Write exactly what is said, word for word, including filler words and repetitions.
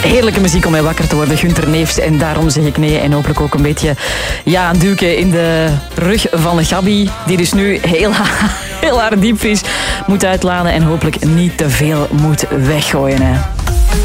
Heerlijke muziek om mij wakker te worden, Gunther Neefs. En daarom zeg ik nee. En hopelijk ook een beetje ja, een duwke in de rug van Gabi. Die dus nu heel, heel haar diepvries moet uitladen. En hopelijk niet te veel moet weggooien. Hè.